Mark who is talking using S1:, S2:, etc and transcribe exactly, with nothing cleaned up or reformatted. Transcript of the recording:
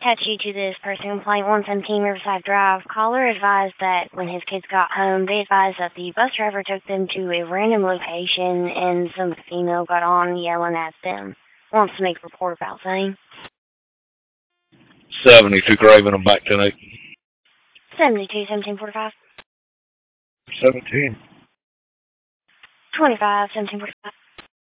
S1: Attach you to this person complaint one seventeen Riverside Drive. Caller advised that when his kids got home, they advised that the bus driver took them to a random location and some female got on yelling at them. Wants to make a report about same.
S2: seventy-two Craven, I'm back tonight.
S1: seventy-two, seventeen forty-five.
S2: seventeen.
S1: twenty-five, seventeen forty-five.